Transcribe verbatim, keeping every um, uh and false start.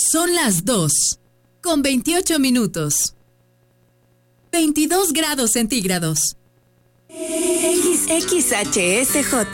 Son las dos, con veintiocho minutos. veintidós grados centígrados. X X H S J